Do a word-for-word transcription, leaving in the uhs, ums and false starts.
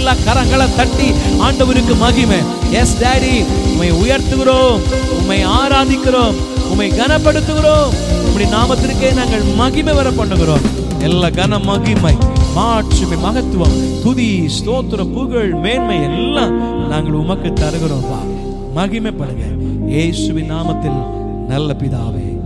எல்லா கரங்களை தட்டி ஆண்டவருக்கு மகிமை. எஸ் டாடி, உம்மை உயர்த்துகிறோம், உம்மை ஆராதிக்கிறோம், உம்மை கனப்படுத்துகிறோம். உம்முடைய நாமத்திற்கே நாங்கள் மகிமை வர பண்ணுகிறோம். எல்லா கன மகிமை, மாட்சிமை, மகத்துவம், துதி, ஸ்தோத்திர, புகழ், மேன்மை எல்லாம் நாங்கள் உமக்கு தருகிறோம். மகிமைப்படுங்க இயேசுவின் நாமத்தில் நல்ல பிதாவே.